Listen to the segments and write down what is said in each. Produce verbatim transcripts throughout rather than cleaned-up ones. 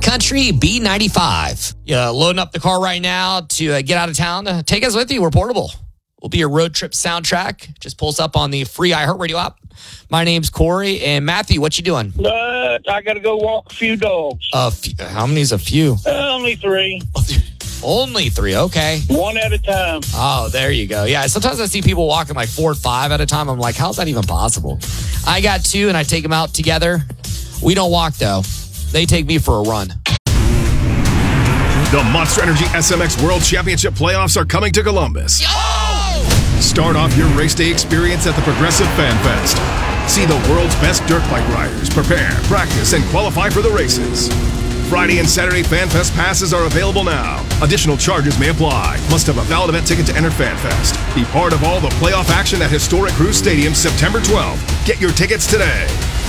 Country B ninety-five. Yeah, loading up the car right now to uh, get out of town. Uh, take us with you. We're portable. We'll be your road trip soundtrack. Just pull us up on the free iHeartRadio app. My name's Corey. And Matthew, what you doing? Uh, I got to go walk a few dogs. Uh, f- how many's a few? Uh, only three. Only three, okay. One at a time. Oh, there you go. Yeah, sometimes I see people walking like four or five at a time. I'm like, how's that even possible? I got two, and I take them out together. We don't walk, though. They take me for a run. The Monster Energy S M X World Championship playoffs are coming to Columbus. Oh! Start off your race day experience at the Progressive Fan Fest. See the world's best dirt bike riders prepare, practice, and qualify for the races. Friday and Saturday Fan Fest passes are available now. Additional charges may apply. Must have a valid event ticket to enter Fan Fest. Be part of all the playoff action at historic Cruz Stadium September twelfth. Get your tickets today.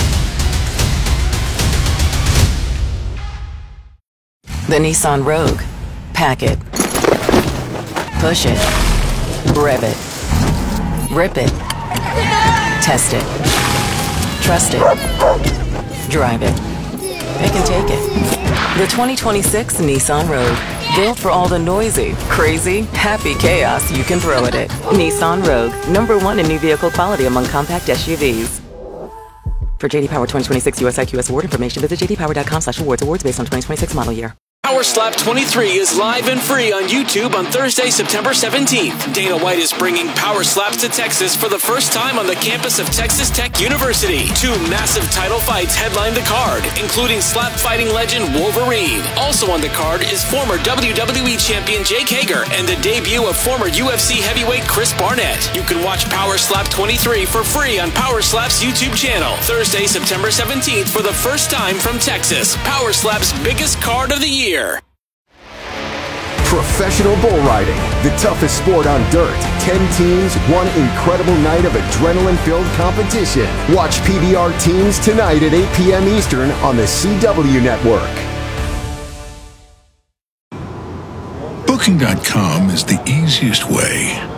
The Nissan Rogue. Pack it. Push it. Rev it. Rip it. Test it. Trust it. Drive it. Pick and take it. The twenty twenty-six Nissan Rogue. Built for all the noisy, crazy, happy chaos you can throw at it. Nissan Rogue. Number one in new vehicle quality among compact S U Vs. For J D Power twenty twenty-six U S I Q S award information, visit j d power dot com slash awards. Awards based on twenty twenty-six model year. Power Slap twenty-three is live and free on YouTube on Thursday, September seventeenth. Dana White is bringing Power Slaps to Texas for the first time on the campus of Texas Tech University. Two massive title fights headline the card, including slap fighting legend Wolverine. Also on the card is former W W E champion Jake Hager and the debut of former U F C heavyweight Chris Barnett. You can watch Power Slap twenty-three for free on Power Slap's YouTube channel. Thursday, September seventeenth for the first time from Texas. Power Slap's biggest card of the year. Professional bull riding, the toughest sport on dirt. Ten teams, one incredible night of adrenaline-filled competition. Watch P B R Teams tonight at eight p.m. Eastern on the C W Network. Booking dot com is the easiest way